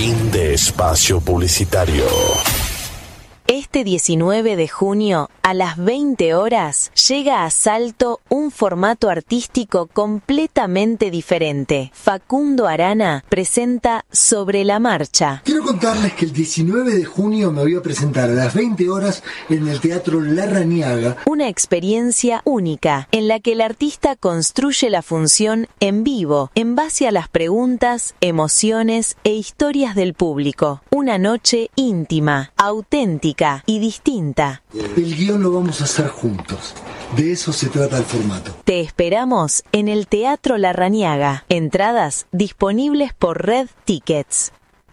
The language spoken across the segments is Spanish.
Fin de espacio publicitario. Este 19 de junio, a las 20 horas, llega a Salto un formato artístico completamente diferente. Facundo Arana presenta Sobre la Marcha. Quiero contarles que el 19 de junio me voy a presentar a las 20 horas en el Teatro Larrañaga. Una experiencia única, en la que el artista construye la función en vivo, en base a las preguntas, emociones e historias del público. Una noche íntima, auténtica y distinta. El guión lo vamos a hacer juntos. De eso se trata el formato. Te esperamos en el Teatro Larrañaga. Entradas disponibles por Red Tickets.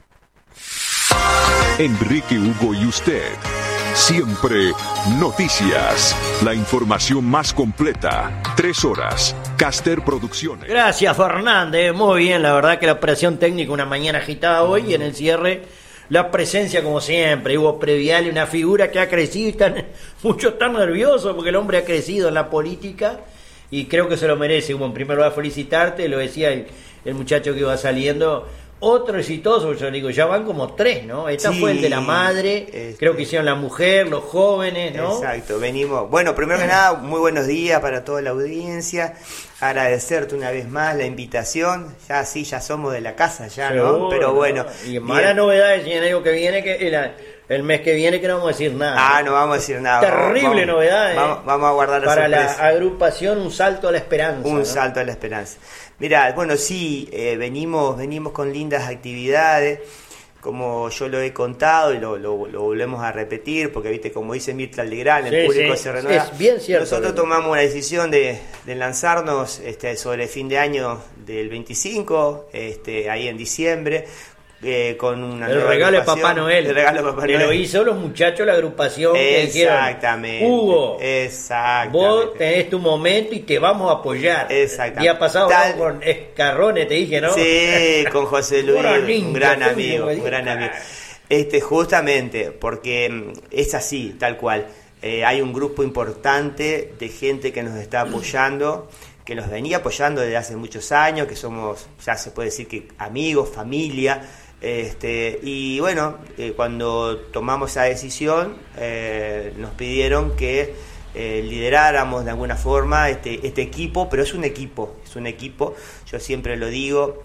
Enrique Hugo y usted. Siempre noticias. La información más completa. 3 horas. Caster Producciones. Gracias, Fernández. Muy bien, la verdad que la operación técnica, una mañana agitada hoy, y en el cierre la presencia como siempre. Hugo Previale, una figura que ha crecido y muchos están nerviosos porque el hombre ha crecido en la política y creo que se lo merece. Hugo, en primer lugar, felicitarte, lo decía el muchacho que iba saliendo. Otro exitoso, yo digo, ya van como 3, ¿no? Esta fue el de la madre, creo que hicieron la mujer, los jóvenes, ¿no? Exacto, venimos. Bueno, primero que nada, muy buenos días para toda la audiencia. Agradecerte una vez más la invitación. Ya sí, ya somos de la casa, ya, ¿no? Seguro, pero bueno. Y malas novedades, y en algo que viene, el mes que viene, que no vamos a decir nada. No vamos a decir nada. Terrible novedad, Vamos a guardar la para sorpresa. la agrupación, un salto a la esperanza. Un salto a la esperanza. Mirá, bueno, sí, venimos con lindas actividades, como yo lo he contado y lo volvemos a repetir, porque viste, como dice Mirta Legrand, el público se renueva. Es bien cierto. Nosotros tomamos una decisión de lanzarnos sobre el fin de año del 25, ahí en diciembre, con una el regalo de Papá Noel. El regalo de Papá Noel. Que lo hizo los muchachos de la agrupación. Exactamente. Que dijeron, Hugo, exactamente, vos tenés tu momento y te vamos a apoyar. Exactamente. Día pasado con Escarrone, te dije, ¿no? Sí, con José Luis, un gran amigo. Justamente, porque es así, tal cual. Hay un grupo importante de gente que nos está apoyando, que nos venía apoyando desde hace muchos años, que somos, ya se puede decir que amigos, familia. Y bueno, cuando tomamos esa decisión, nos pidieron que lideráramos de alguna forma este equipo, pero es un equipo, yo siempre lo digo,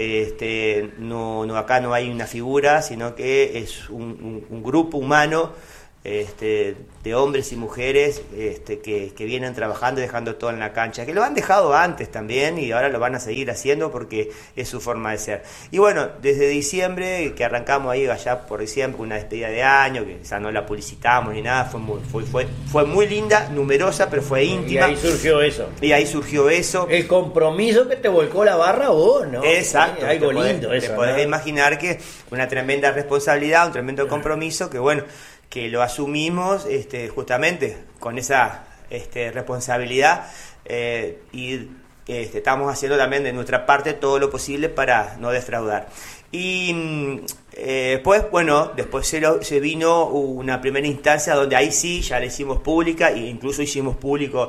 acá no hay una figura, sino que es un grupo humano, de hombres y mujeres que vienen trabajando y dejando todo en la cancha, que lo han dejado antes también y ahora lo van a seguir haciendo porque es su forma de ser. Y bueno, desde diciembre, que arrancamos ahí allá por diciembre, una despedida de año, que ya no la publicitamos ni nada, fue muy linda, numerosa, pero fue íntima. Y ahí surgió eso. El compromiso que te volcó la barra vos, ¿no? Exacto. Algo lindo eso. Te podés imaginar que una tremenda responsabilidad, un tremendo compromiso, que bueno, que lo asumimos justamente con esa responsabilidad y estamos haciendo también de nuestra parte todo lo posible para no defraudar. Y después se vino una primera instancia donde ahí sí ya la hicimos pública e incluso hicimos público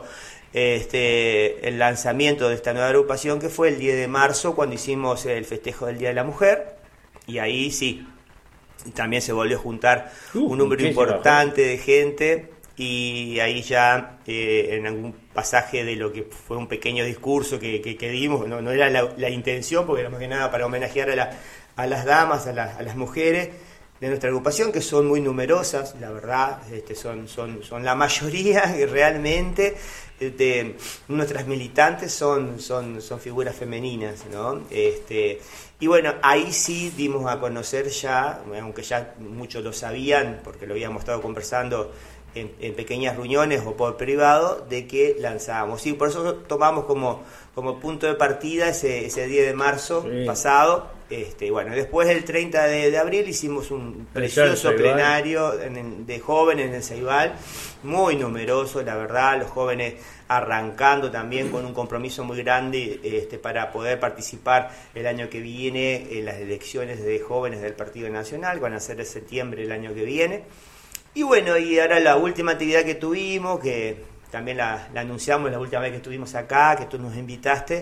el lanzamiento de esta nueva agrupación, que fue el 10 de marzo cuando hicimos el festejo del Día de la Mujer, y ahí sí también se volvió a juntar un número importante de gente, y ahí ya en algún pasaje de lo que fue un pequeño discurso que dimos, no era la intención, porque era más que nada para homenajear a las damas, a las mujeres de nuestra agrupación, que son muy numerosas, la verdad, son la mayoría realmente de nuestras militantes son figuras femeninas, ¿no? Y bueno, ahí sí dimos a conocer ya, aunque ya muchos lo sabían, porque lo habíamos estado conversando en pequeñas reuniones o por privado, de que lanzábamos. Sí, por eso tomamos como punto de partida ese 10 de marzo pasado. Bueno, después el 30 de abril hicimos un precioso plenario de jóvenes en el Ceibal, muy numeroso, la verdad, los jóvenes arrancando también con un compromiso muy grande para poder participar el año que viene en las elecciones de jóvenes del Partido Nacional, van a ser en septiembre el año que viene. Y bueno, y ahora la última actividad que tuvimos, que también la anunciamos la última vez que estuvimos acá, que tú nos invitaste,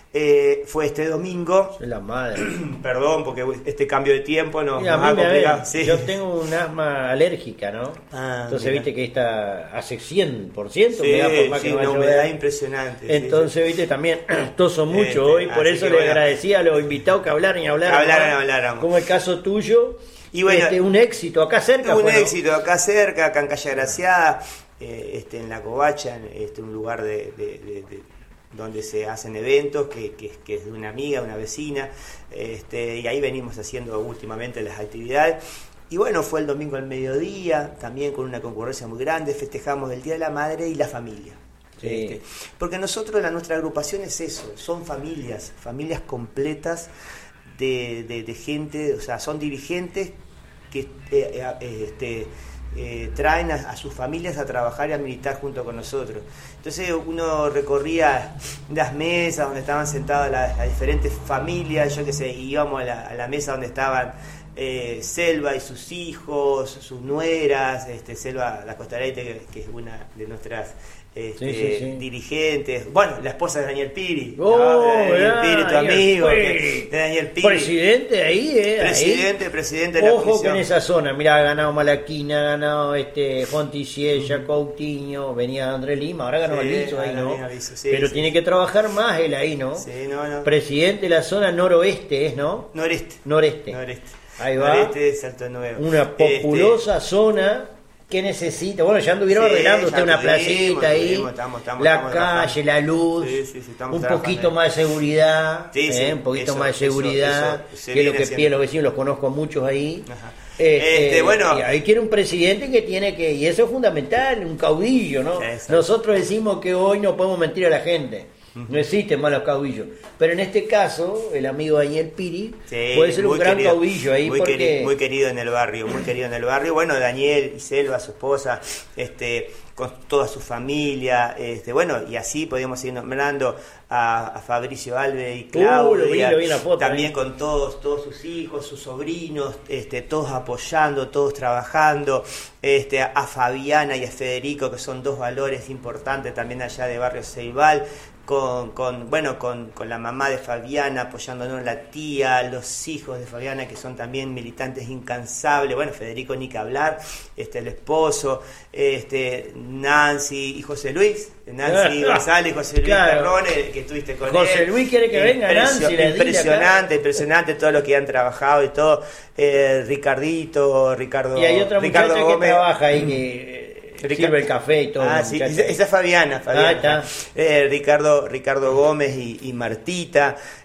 fue este domingo. Es la madre. Perdón, porque este cambio de tiempo nos Mira, ha complicado. Sí. Yo tengo un asma alérgica, ¿no? Entonces, viste que esta hace 100%, me da por más que no una vaya a humedad llover. impresionante. Entonces, viste, también toso mucho hoy, por eso le agradecía a los invitados que hablaran. Como el caso tuyo. Y bueno, un éxito acá cerca. Éxito acá cerca, acá en Calle Agraciada, en La Covacha, un lugar donde se hacen eventos, que es de una amiga, una vecina, y ahí venimos haciendo últimamente las actividades. Y bueno, fue el domingo al mediodía, también con una concurrencia muy grande, festejamos el Día de la Madre y la familia. Sí. Porque nosotros, nuestra agrupación es eso, son familias completas de gente, o sea, son dirigentes que traen a sus familias a trabajar y a militar junto con nosotros. Entonces uno recorría las mesas donde estaban sentadas las diferentes familias, yo qué sé, íbamos a la mesa donde estaban Selva y sus hijos, sus nueras, Selva la Costarete, que es una de nuestras dirigentes, bueno, la esposa de Daniel Piri, Daniel Piri, tu amigo, de Daniel Piri, presidente ahí, presidente de la comisión. Ojo que en esa zona, mirá, ha ganado Malaquina, ha ganado Fonticiella, Coutinho, venía Andrés Lima, ahora ganó Alviso ahí, ¿no? Pero tiene que trabajar más él ahí, ¿no? Sí, no. Presidente de la zona noroeste, ¿no? Noreste. Ahí va. Noreste de Salto Nuevo. Una populosa zona que necesita. Bueno, ya anduvieron arreglando usted una placita ahí, la calle, la luz, un poquito más de seguridad, un poquito más de seguridad, que es lo que piden los vecinos, los conozco muchos ahí. Bueno, y ahí tiene un presidente que tiene que, y eso es fundamental, un caudillo, ¿no? Nosotros decimos que hoy no podemos mentir a la gente. No existen malos caudillos, pero en este caso el amigo Daniel Piri puede ser un gran caudillo ahí, muy querido en el barrio, bueno, Daniel y Selva, su esposa, con toda su familia, y así podemos seguir nombrando a Fabricio Alves y Claudia, también con todos sus hijos, sus sobrinos, todos apoyando, todos trabajando, a Fabiana y a Federico, que son dos valores importantes también allá de Barrio Ceibal, con la mamá de Fabiana apoyándonos, la tía, los hijos de Fabiana que son también militantes incansables, Federico ni que hablar, el esposo, Nancy y José Luis, Nancy González, José Luis Perrone, que estuviste con José él. Luis quiere que venga Nancy, impresionante todo lo que han trabajado y todo, Ricardo y hay otra muchacha Gómez, que trabaja ahí que sirve el café y todo. Sí, esa es Fabiana. Ricardo Gómez y Martita,